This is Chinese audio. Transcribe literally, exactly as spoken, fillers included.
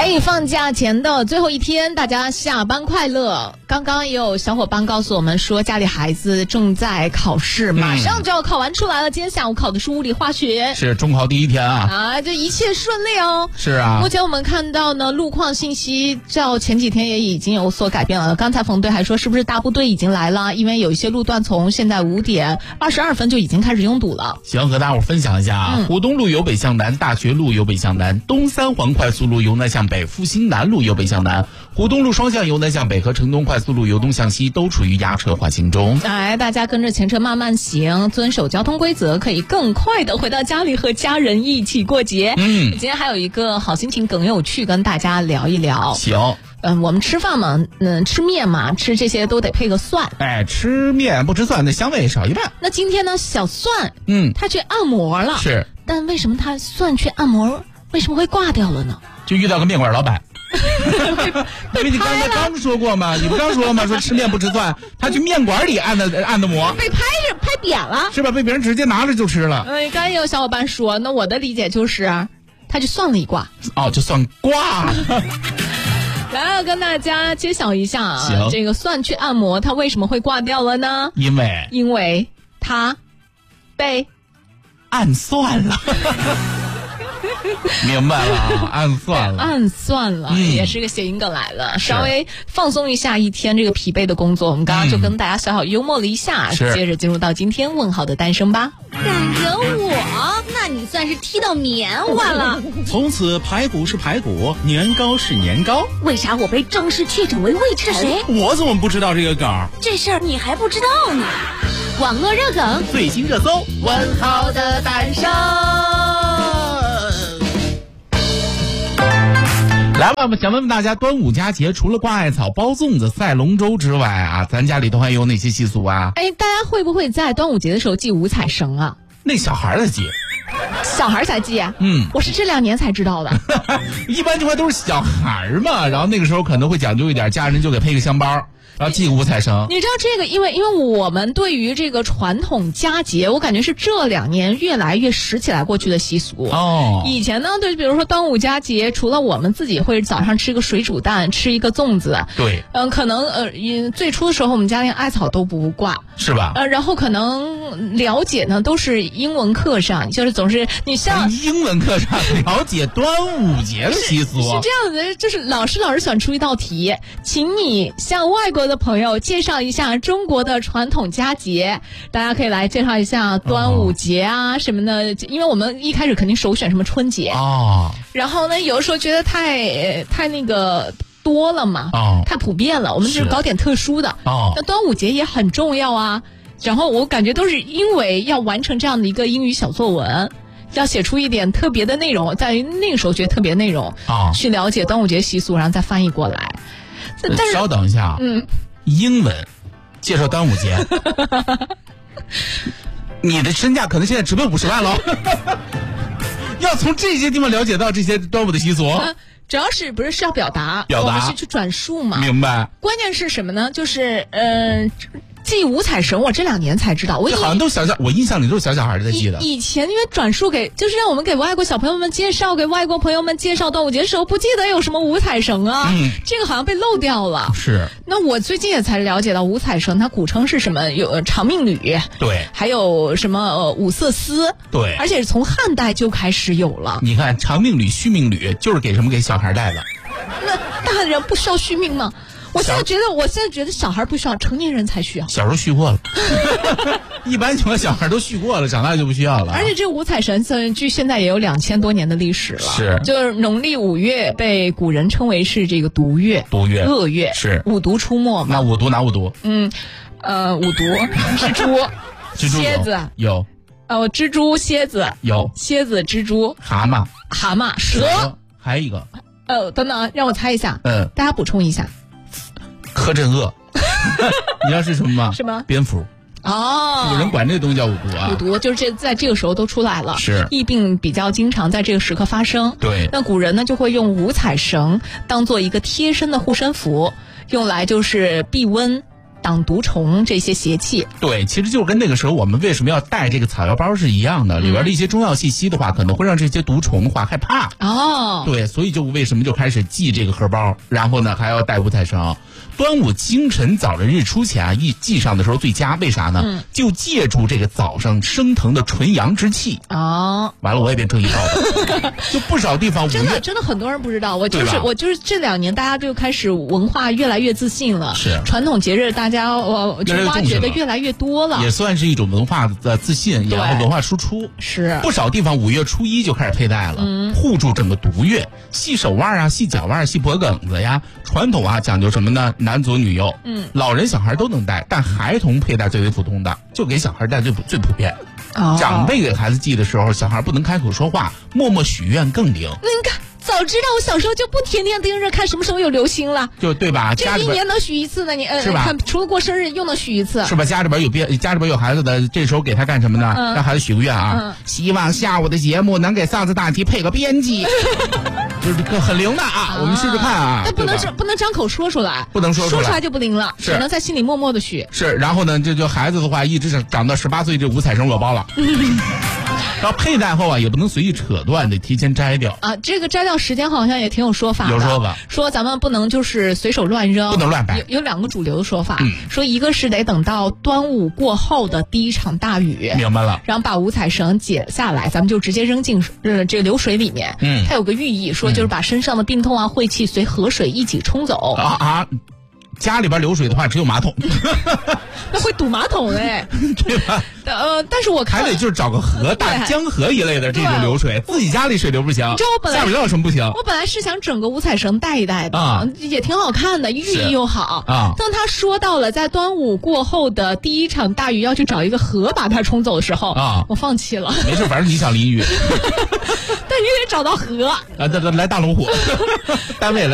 哎，放假前的最后一天，大家下班快乐。刚刚也有小伙伴告诉我们说，家里孩子正在考试，马上就要考完出来了。今天下午考的是物理化学， 是中考第一天啊！ 啊，这一切顺利哦。 是啊。 目前我们看到呢，路况信息较前几天也已经有所改变了。刚才冯队还说，是不是大部队已经来了？因为有一些路段从现在五点二十二分就已经开始拥堵了。 行，和大伙分享一下啊， 嗯、 湖东路由北向南，大学路由北向南，东三环快速路由南向北，复兴南路由北向南，湖东路双向由南向北和城东快速路由东向西都处于压车滑行中。 哎，大家跟着前车慢慢行，遵守交通规则，可以更快的回到家里和家人一起过节。 嗯， 今天还有一个好心情梗有趣，跟大家聊一聊。 行。 嗯，我们吃饭嘛，嗯，吃面嘛，吃这些都得配个蒜。 哎，吃面不吃蒜，那香味少一半。 那今天呢，小蒜， 嗯， 他去按摩了。 是。 但为什么他蒜去按摩，为什么会挂掉了呢？ 就遇到个面馆老板。因为你刚才刚说过嘛，你不刚说吗？说吃面不吃蒜，他去面馆里按的按的摩， 被拍着拍扁了， 是吧？被别人直接拿着就吃了。 哎，刚才有小伙伴说，那我的理解就是，他就算了一卦。 哦，就算卦。 来，要跟大家揭晓一下啊，这个蒜去按摩，它为什么会挂掉了呢？ 因为因为它被按蒜了。明白了啊，按算了， 按算了，嗯、也是个谐音梗来了。稍微放松一下一天这个疲惫的工作，我们刚刚就跟大家小小幽默了一下，嗯、接着进入到今天问好的诞生吧。 敢惹我，那你算是踢到棉花了。 从此排骨是排骨，年糕是年糕。 为啥我被正式确诊为胃沉？ 我怎么不知道这个梗？ 这事儿你还不知道呢。网络热梗， 最新热搜， 问好的诞生。 来吧，我们想问问大家，端午佳节除了挂艾草、包粽子、赛龙舟之外啊，咱家里头还有哪些习俗啊？ 哎，大家会不会在端午节的时候系五彩绳啊？ 那小孩的系， 小孩才系啊？ 嗯， 我是这两年才知道的。 一般情况都是小孩嘛，然后那个时候可能会讲究一点，家人就给配个香包。然后系个五彩绳， 你知道这个，因为因为我们对于这个传统佳节，我感觉是这两年越来越拾起来过去的习俗。 哦， 以前呢，对，比如说端午佳节，除了我们自己会早上吃个水煮蛋，吃一个粽子， 对， 嗯、呃，可能呃，最初的时候我们家连艾草都不挂， 是吧？ 呃，然后可能了解呢，都是英文课上，就是总是你像英文课上了解端午节的习俗， 是, 是这样的，就是老师老师选出一道题，请你向外国的朋友介绍一下中国的传统佳节，大家可以来介绍一下端午节啊、哦、什么的，因为我们一开始肯定首选什么春节哦， 然后呢，有的时候觉得太太那个多了嘛， 哦， 太普遍了，我们就搞点特殊的哦。 那端午节也很重要啊，然后我感觉都是因为要完成这样的一个英语小作文。要写出一点特别的内容，在那个时候觉得特别内容啊， 去了解端午节习俗，然后再翻译过来。 但是稍等一下， 嗯， 英文介绍端午节，你的身价可能现在直奔五十万喽。要从这些地方了解到这些端午的习俗， 啊、主要是不是是要表达， 表达我们是去转述嘛？ 明白。 关键是什么呢？就是嗯。呃系五彩绳，我这两年才知道，我好像都小小，我印象里都是小小孩在系的。 以前因为转述给，就是让我们给外国小朋友们介绍，给外国朋友们介绍端午节的时候，不记得有什么五彩绳啊， 嗯， 这个好像被漏掉了。 是。 那我最近也才了解到五彩绳，它古称是什么？有长命缕，对，还有什么、呃、五色丝， 对， 而且是从汉代就开始有了。 你看长命缕、续命缕，就是给什么给小孩戴的。 那大人不需要续命吗？我现在觉得，我现在觉得小孩不需要，成年人才需要。 小时候续过了，一般情况小孩都续过了，长大就不需要了。 而且这五彩绳距现在也有两千多年的历史了。 是， 就是农历五月被古人称为是这个毒月， 毒月、 恶月， 是五毒出没嘛。 那五毒哪五毒？ 嗯，呃，五毒蜘蛛、 蜘蛛蝎子有， 呃，蜘蛛、蝎子有， 蝎子、蜘蛛、 蛤蟆、 蛤蟆、蛇， 还有一个， 呃，等等，让我猜一下， 嗯， 大家补充一下。 柯镇恶，你知道是什么吗？ 什么？ 蝙蝠。 哦， 古人管这个东西叫五毒啊。 五毒就是这在这个时候都出来了， 是疫病比较经常在这个时刻发生。 对， 那古人呢就会用五彩绳当做一个贴身的护身符，用来就是避瘟、 挡毒虫这些邪气。 对，其实就是跟那个时候我们为什么要带这个草药包是一样的，里边的一些中药信息的话，可能会让这些毒虫的话害怕。 哦， 对，所以就为什么就开始系这个荷包，然后呢还要带五彩绳。端午清晨早晨日出前啊，一系上的时候最佳，为啥呢？嗯、就借助这个早上升腾的纯阳之气。 哦， 完了我也变成一套了，就不少地方真的真的很多人不知道，我就是我就是这两年大家就开始文化越来越自信了， 是传统节日大家我就挖掘的越来越多了， 也算是一种文化的自信，然后文化输出。 是不少地方五月初一就开始佩戴了，嗯、护住整个毒月，系手腕啊，系脚腕，系脖梗子呀。传统啊讲究什么呢？男左女右，嗯，老人小孩都能戴，但孩童佩戴最为普通的，就给小孩戴最最普遍。哦、长辈给孩子系的时候，小孩不能开口说话，默默许愿更灵。 你看。早知道我小时候就不天天盯着看什么时候有流星了， 就对吧？ 这一年能许一次呢？你呃， 是吧？ 看除了过生日又能许一次， 是吧？家里边有别家里边有孩子的，这时候给他干什么呢？嗯、让孩子许个愿啊，嗯、希望下午的节目能给嗓子大题配个编辑，就是个很灵的啊，啊我们试试看啊。 但不能不能张口说出来， 不能说出来， 说出来就不灵了，只能在心里默默的许。 是，然后呢，这就孩子的话，一直长长到十八岁，这五彩绳我包了。然后佩戴后啊，也不能随意扯断，得提前摘掉啊。这个摘掉时间好像也挺有说法的， 有说法， 说咱们不能就是随手乱扔， 不能乱摆。 有有两个主流的说法， 嗯、 说一个是得等到端午过后的第一场大雨， 明白了， 然后把五彩绳解下来，咱们就直接扔进呃这个流水里面。嗯，它有个寓意，说就是把身上的病痛啊、晦气随河水一起冲走啊啊。家里边流水的话，只有马桶， 那会堵马桶哎， 对吧？ 呃，但是我看还得就是找个河、大江河一类的这种流水，自己家里水流不行。 你知道我本来下水道有什么不行？ 我本来是想整个五彩绳带一带的，啊、也挺好看的，寓意又好啊。当他说到了在端午过后的第一场大雨要去找一个河把它冲走的时候啊，我放弃了。 没事，反正你想淋雨， 但你得找到河啊，来来大龙湖单位来。